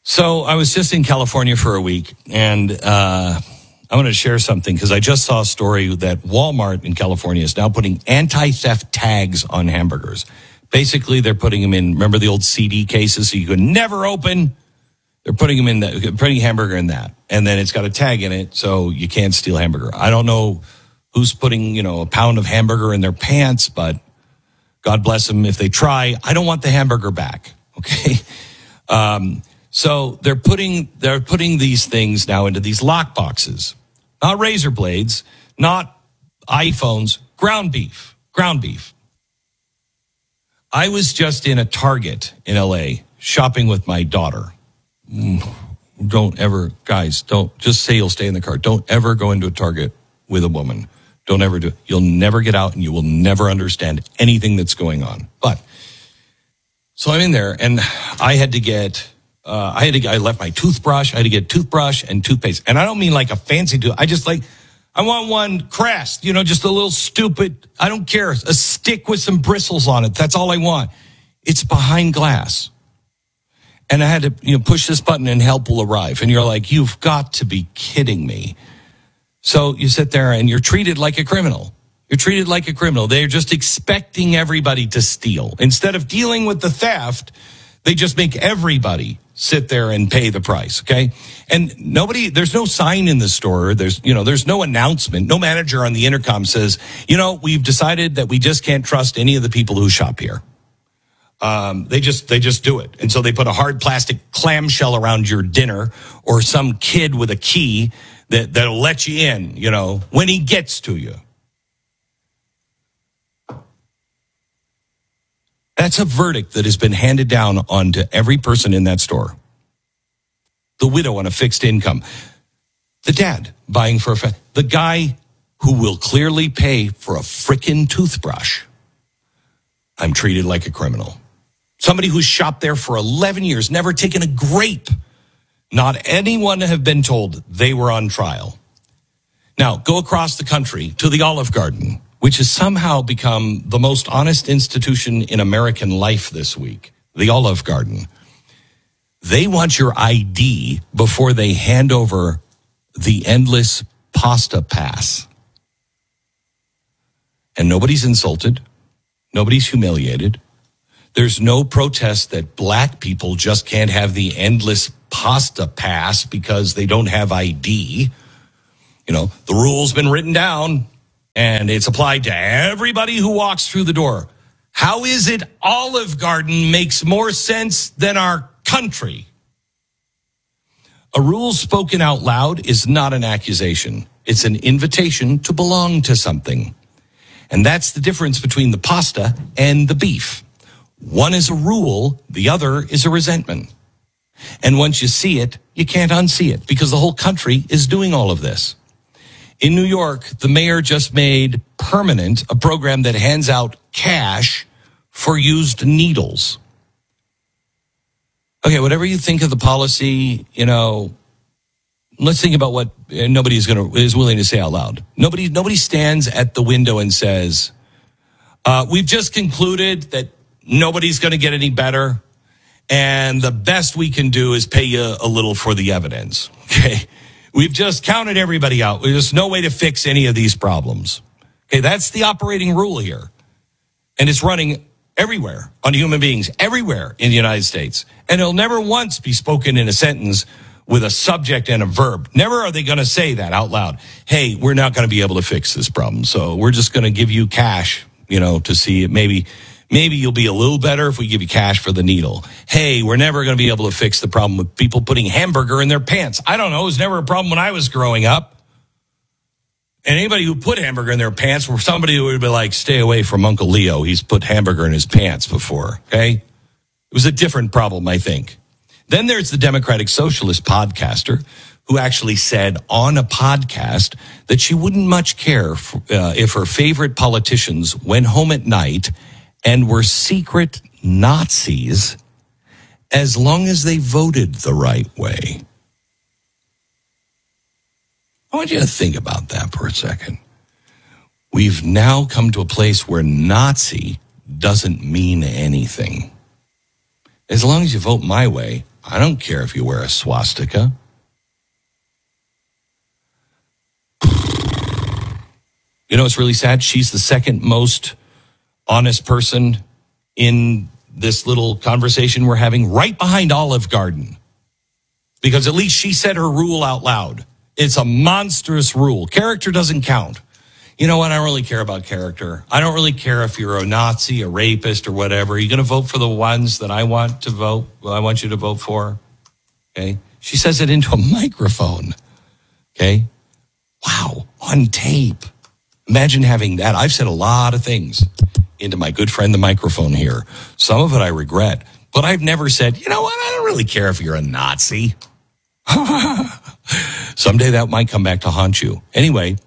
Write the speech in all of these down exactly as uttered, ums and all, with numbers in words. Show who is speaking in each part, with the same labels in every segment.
Speaker 1: So I was just in California for a week, and uh, I want to share something because I just saw a story that Walmart in California is now putting anti-theft tags on hamburgers. Basically, they're putting them in, remember the old C D cases so you could never open? They're putting them in that, putting hamburger in that. And then it's got a tag in it so you can't steal hamburger. I don't know who's putting, you know, a pound of hamburger in their pants, but God bless them if they try. I don't want the hamburger back, okay? Um, so they're putting they're putting these things now into these lock boxes. Not razor blades, not iPhones, ground beef, ground beef. I was just in a Target in L A shopping with my daughter. Don't ever, guys, don't, just say you'll stay in the car. Don't ever go into a Target with a woman. Don't ever do it. You'll never get out and you will never understand anything that's going on. But, so I'm in there and I had to get, uh, I had to, I left my toothbrush. I had to get toothbrush and toothpaste. And I don't mean like a fancy tooth. I just like, I want one Crest, you know, just a little stupid, I don't care, a stick with some bristles on it. That's all I want. It's behind glass. And I had to, you know, push this button and help will arrive. And you're like, you've got to be kidding me. So you sit there and you're treated like a criminal. You're treated like a criminal. They're just expecting everybody to steal. Instead of dealing with the theft, they just make everybody sit there and pay the price, okay? And nobody, there's no sign in the store. There's, you know, there's no announcement. No manager on the intercom says, you know, we've decided that we just can't trust any of the people who shop here. Um, they just, they just do it. And so they put a hard plastic clamshell around your dinner or some kid with a key that, that'll let you in, you know, when he gets to you. That's a verdict that has been handed down onto every person in that store. The widow on a fixed income. The dad buying for a fa- the guy who will clearly pay for a frickin' toothbrush. I'm treated like a criminal. Somebody who's shopped there for eleven years, never taken a grape. Not anyone have been told they were on trial. Now, go across the country to the Olive Garden, which has somehow become the most honest institution in American life this week. The Olive Garden. They want your I D before they hand over the endless pasta pass. And nobody's insulted. Nobody's humiliated. There's no protest that black people just can't have the endless pasta pass because they don't have I D. You know, the rule's been written down and it's applied to everybody who walks through the door. How is it Olive Garden makes more sense than our country? A rule spoken out loud is not an accusation. It's an invitation to belong to something. And that's the difference between the pasta and the beef. One is a rule, the other is a resentment. And once you see it, you can't unsee it because the whole country is doing all of this. In New York, the mayor just made permanent a program that hands out cash for used needles. Okay, whatever you think of the policy, you know, let's think about what nobody is going to is willing to say out loud. Nobody nobody stands at the window and says, uh, "We've just concluded that nobody's going to get any better, and the best we can do is pay you a little for the evidence." Okay, we've just counted everybody out. There's no way to fix any of these problems. Okay, that's the operating rule here, and it's running everywhere on human beings, everywhere in the United States, and it'll never once be spoken in a sentence with a subject and a verb. Never are they going to say that out loud. Hey, we're not going to be able to fix this problem, so we're just going to give you cash, you know, to see it. Maybe, maybe you'll be a little better if we give you cash for the needle. Hey, we're never going to be able to fix the problem with people putting hamburger in their pants. I don't know. It was never a problem when I was growing up. And anybody who put hamburger in their pants were somebody who would be like, stay away from Uncle Leo. He's put hamburger in his pants before, okay? It was a different problem, I think. Then there's the Democratic Socialist podcaster who actually said on a podcast that she wouldn't much care for, uh, if her favorite politicians went home at night and were secret Nazis as long as they voted the right way. I want you to think about that for a second. We've now come to a place where Nazi doesn't mean anything. As long as you vote my way, I don't care if you wear a swastika. You know, it's really sad. She's the second most honest person in this little conversation we're having, right behind Olive Garden. Because at least she said her rule out loud. It's a monstrous rule. Character doesn't count. You know what? I don't really care about character. I don't really care if you're a Nazi, a rapist, or whatever. Are you going to vote for the ones that I want to vote? Well, I want you to vote for. Okay. She says it into a microphone. Okay. Wow. On tape. Imagine having that. I've said a lot of things into my good friend, the microphone here. Some of it I regret, but I've never said, you know what? I don't really care if you're a Nazi. Someday that might come back to haunt you. Anyway,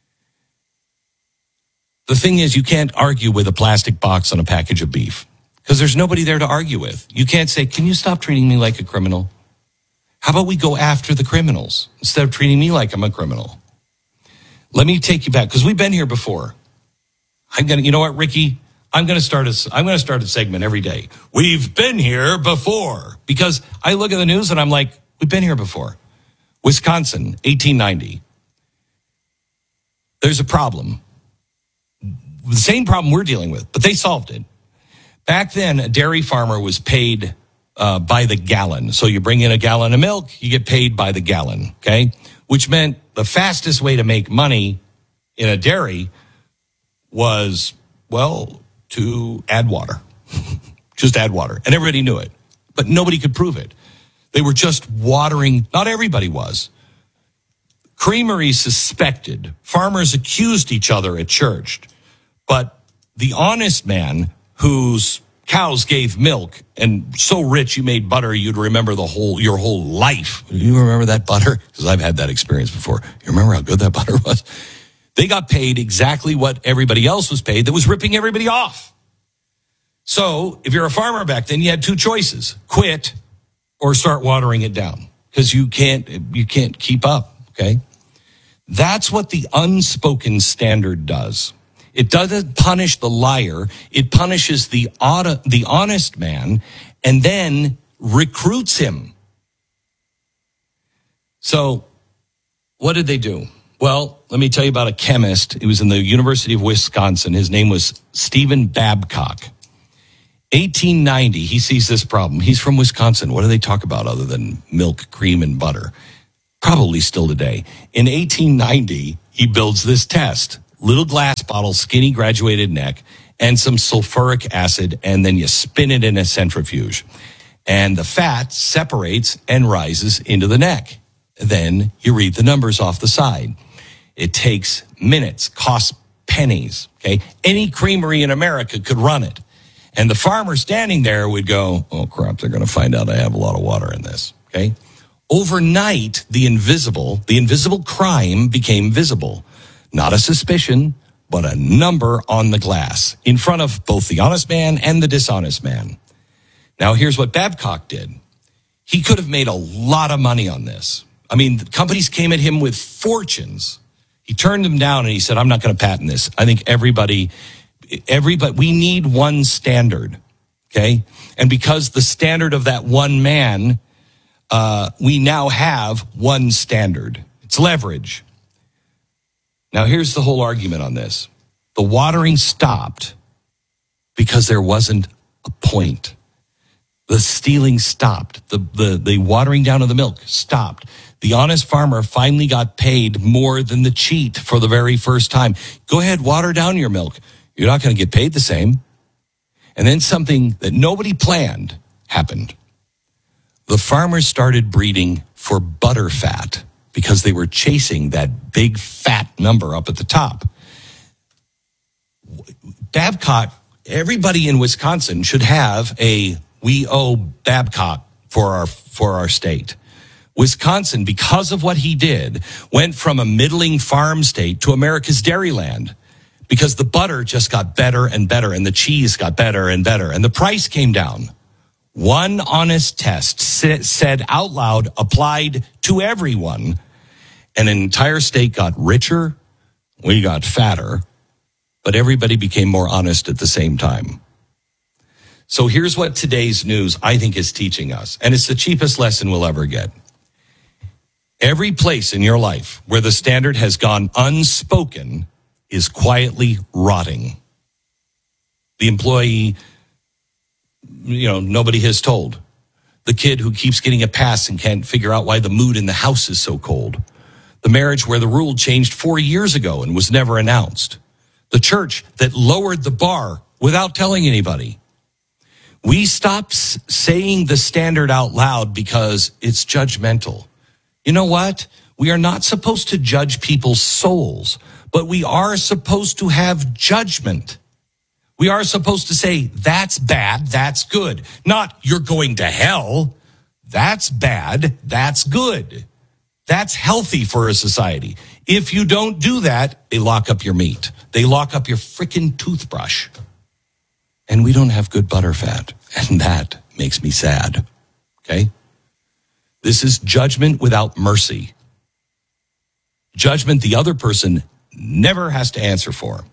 Speaker 1: the thing is, you can't argue with a plastic box on a package of beef because there's nobody there to argue with. You can't say, can you stop treating me like a criminal? How about we go after the criminals instead of treating me like I'm a criminal? Let me take you back because we've been here before. I'm gonna, you know what, Ricky? I'm gonna start a, I'm gonna start a segment every day. We've been here before because I look at the news and I'm like, we've been here before. Wisconsin, eighteen ninety. There's a problem. The same problem we're dealing with, but they solved it. Back then, a dairy farmer was paid uh, by the gallon. So you bring in a gallon of milk, you get paid by the gallon, okay? Which meant the fastest way to make money in a dairy was, well, to add water. Just add water. And everybody knew it. But nobody could prove it. They were just watering. Not everybody was. Creameries suspected. Farmers accused each other at church. But the honest man whose cows gave milk and so rich you made butter you'd remember the whole your whole life. You remember that butter? Because I've had that experience before. You remember how good that butter was? They got paid exactly what everybody else was paid that was ripping everybody off. So if you're a farmer back then, you had two choices. Quit or start watering it down because you can't you can't keep up, okay? That's what the unspoken standard does. It doesn't punish the liar. It punishes the auto, the honest man and then recruits him. So what did they do? Well, let me tell you about a chemist. He was in the University of Wisconsin. His name was Stephen Babcock. eighteen ninety, he sees this problem. He's from Wisconsin. What do they talk about other than milk, cream, and butter? Probably still today. In eighteen ninety, he builds this test. Little glass bottle, skinny graduated neck, and some sulfuric acid, and then you spin it in a centrifuge. And the fat separates and rises into the neck. Then you read the numbers off the side. It takes minutes, costs pennies, okay? Any creamery in America could run it. And the farmer standing there would go, oh, crap, they're going to find out I have a lot of water in this, okay? Overnight, the invisible, the invisible crime became visible. Not a suspicion, but a number on the glass in front of both the honest man and the dishonest man. Now, here's what Babcock did. He could have made a lot of money on this. I mean, companies came at him with fortunes. He turned them down and he said, I'm not going to patent this. I think everybody, everybody, we need one standard, okay? And because the standard of that one man, uh, we now have one standard. It's leverage. Now, here's the whole argument on this. The watering stopped because there wasn't a point. The stealing stopped. The, the, the watering down of the milk stopped. The honest farmer finally got paid more than the cheat for the very first time. Go ahead, water down your milk. You're not going to get paid the same. And then something that nobody planned happened. The farmers started breeding for butter fat, because they were chasing that big fat number up at the top. Babcock, everybody in Wisconsin should have a we owe Babcock for our for our state. Wisconsin, because of what he did, went from a middling farm state to America's Dairyland because the butter just got better and better and the cheese got better and better and the price came down. One honest test said out loud, applied to everyone. And an entire state got richer, we got fatter, but everybody became more honest at the same time. So here's what today's news, I think, is teaching us. And it's the cheapest lesson we'll ever get. Every place in your life where the standard has gone unspoken is quietly rotting. The employee, you know, nobody has told. The kid who keeps getting a pass and can't figure out why the mood in the house is so cold. The marriage where the rule changed four years ago and was never announced. The church that lowered the bar without telling anybody. We stop s- saying the standard out loud because it's judgmental. You know what? We are not supposed to judge people's souls, but we are supposed to have judgment. We are supposed to say, that's bad, that's good. Not, you're going to hell. That's bad, that's good. That's healthy for a society. If you don't do that, they lock up your meat. They lock up your frickin' toothbrush. And we don't have good butter fat. And that makes me sad. Okay? This is judgment without mercy. Judgment the other person never has to answer for.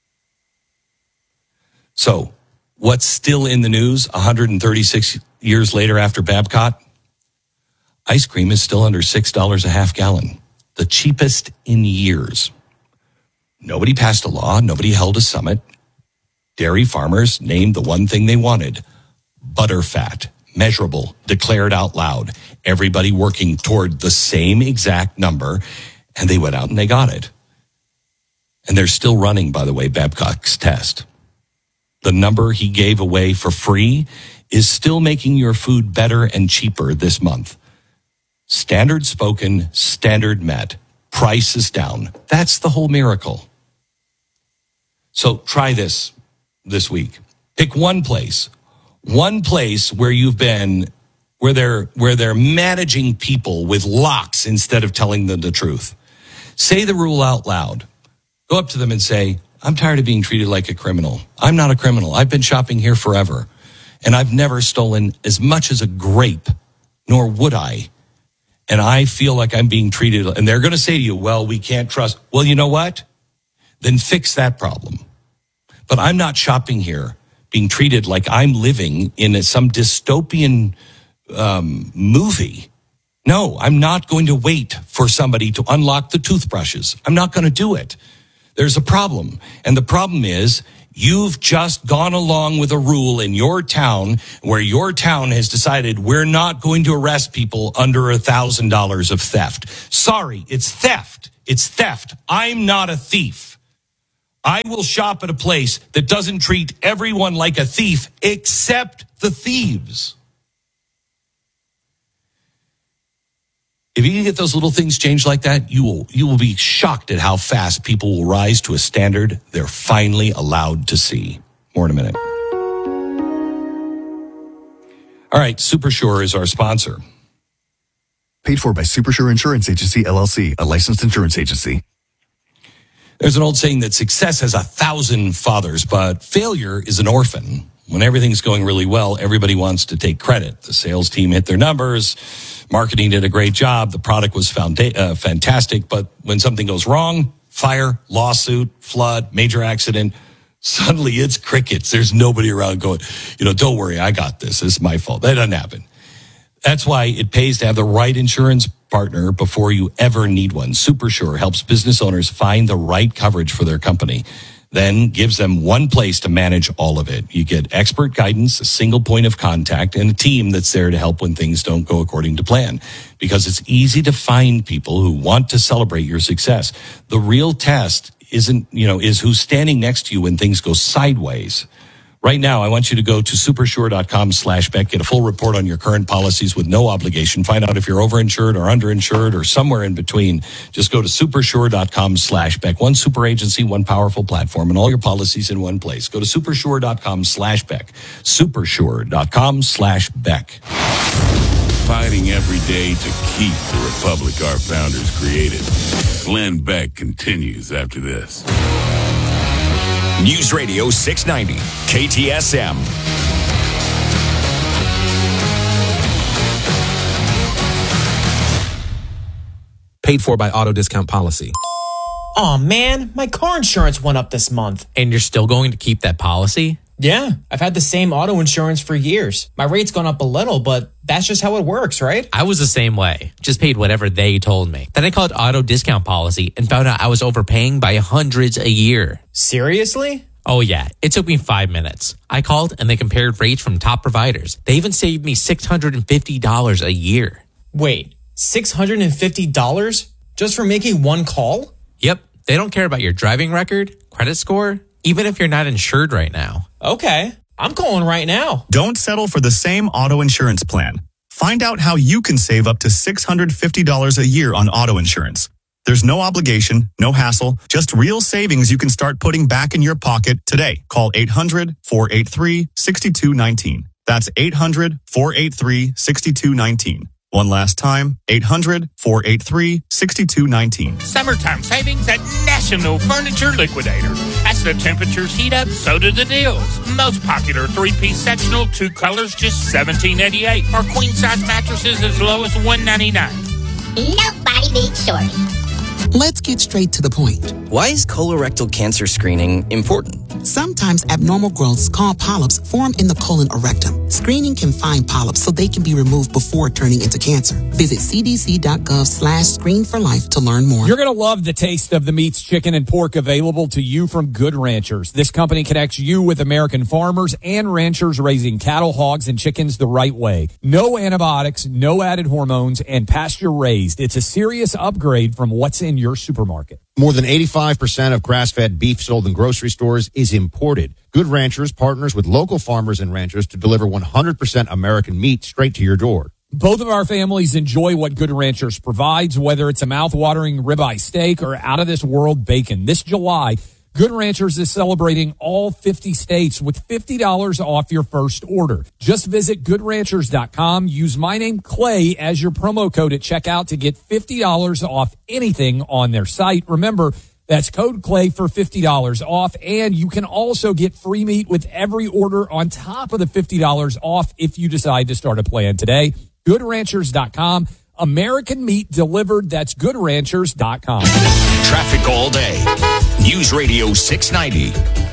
Speaker 1: So, what's still in the news one hundred thirty-six years later after Babcock? Ice cream is still under six dollars a half gallon, the cheapest in years. Nobody passed a law. Nobody held a summit. Dairy farmers named the one thing they wanted, butterfat, measurable, declared out loud. Everybody working toward the same exact number, and they went out and they got it. And they're still running, by the way, Babcock's test. The number he gave away for free is still making your food better and cheaper this month. Standard spoken, standard met, price is down. That's the whole miracle. So try this this week. Pick one place, one place where you've been, where they're, where they're managing people with locks instead of telling them the truth. Say the rule out loud. Go up to them and say, I'm tired of being treated like a criminal. I'm not a criminal. I've been shopping here forever, and I've never stolen as much as a grape, nor would I. And I feel like I'm being treated, and they're going to say to you, well, we can't trust. Well, you know what? Then fix that problem. But I'm not shopping here being treated like I'm living in a, some dystopian um, movie. No, I'm not going to wait for somebody to unlock the toothbrushes. I'm not going to do it. There's a problem. And the problem is you've just gone along with a rule in your town where your town has decided we're not going to arrest people under a thousand dollars of theft. Sorry, it's theft. It's theft. I'm not a thief. I will shop at a place that doesn't treat everyone like a thief except the thieves. If you can get those little things changed like that, you will you will be shocked at how fast people will rise to a standard they're finally allowed to see. More in a minute. All right, Supersure is our sponsor.
Speaker 2: Paid for by Supersure Insurance Agency, L L C, a licensed insurance agency.
Speaker 1: There's an old saying that success has a thousand fathers, but failure is an orphan. When everything's going really well, everybody wants to take credit. The sales team hit their numbers. Marketing did a great job. The product was found, uh, fantastic. But when something goes wrong, fire, lawsuit, flood, major accident, suddenly it's crickets. There's nobody around going, you know, don't worry, I got this. This is my fault. That doesn't happen. That's why it pays to have the right insurance partner before you ever need one. Supersure helps business owners find the right coverage for their company, then gives them one place to manage all of it. You get expert guidance, a single point of contact, and a team that's there to help when things don't go according to plan. Because it's easy to find people who want to celebrate your success. The real test isn't, you know, is who's standing next to you when things go sideways. Right now, I want you to go to supersure.com slash Beck, get a full report on your current policies with no obligation. Find out if you're overinsured or underinsured or somewhere in between. Just go to supersure.com slash Beck. One super agency, one powerful platform, and all your policies in one place. Go to supersure.com slash Beck. Supersure.com slash Beck.
Speaker 3: Fighting every day to keep the republic our founders created. Glenn Beck continues after this.
Speaker 4: News Radio six ninety, K T S M.
Speaker 5: Paid for by Auto Discount Policy.
Speaker 6: Aw, man, my car insurance went up this month.
Speaker 7: And you're still going to keep that policy?
Speaker 6: Yeah, I've had the same auto insurance for years. My rate's gone up a little, but that's just how it works, right?
Speaker 7: I was the same way. Just paid whatever they told me. Then I called Auto Discount Policy and found out I was overpaying by hundreds a year.
Speaker 6: Seriously?
Speaker 7: Oh yeah, it took me five minutes. I called and they compared rates from top providers. They even saved me six hundred fifty dollars a year.
Speaker 6: Wait, six hundred fifty dollars just for making one call?
Speaker 7: Yep, they don't care about your driving record, credit score, even if you're not insured right now.
Speaker 6: Okay, I'm calling right now.
Speaker 2: Don't settle for the same auto insurance plan. Find out how you can save up to six hundred fifty dollars a year on auto insurance. There's no obligation, no hassle, just real savings you can start putting back in your pocket today. Call eight hundred, four eight three, six two one nine. That's eight hundred, four eight three, six two one nine. One last time, eight hundred, four eight three, six two one nine.
Speaker 8: Summertime savings at National Furniture Liquidator. As the temperatures heat up, so do the deals. Most popular three-piece sectional, two colors, just seventeen eighty-eight. Or queen-size mattresses as low as one ninety-nine.
Speaker 9: Nobody beats Shorty.
Speaker 10: Let's get straight to the point.
Speaker 11: Why is colorectal cancer screening important?
Speaker 10: Sometimes abnormal growths called polyps form in the colon or rectum. Screening can find polyps so they can be removed before turning into cancer. Visit cdc.gov slash screen for life to learn more.
Speaker 12: You're going to love the taste of the meats, chicken, and pork available to you from Good Ranchers. This company connects you with American farmers and ranchers raising cattle, hogs, and chickens the right way. No antibiotics, no added hormones, and pasture raised. It's a serious upgrade from what's in your supermarket.
Speaker 13: More than eighty-five percent of grass-fed beef sold in grocery stores is imported. Good Ranchers partners with local farmers and ranchers to deliver one hundred percent American meat straight to your door.
Speaker 12: Both of our families enjoy what Good Ranchers provides, whether it's a mouth-watering ribeye steak or out-of-this-world bacon. This July, Good Ranchers is celebrating all fifty states with fifty dollars off your first order. Just visit good ranchers dot com. Use my name, Clay, as your promo code at checkout to get fifty dollars off anything on their site. Remember, that's code Clay for fifty dollars off, and you can also get free meat with every order on top of the fifty dollars off if you decide to start a plan today. good ranchers dot com. American meat delivered. That's good ranchers dot com.
Speaker 4: Traffic all day. News Radio six ninety.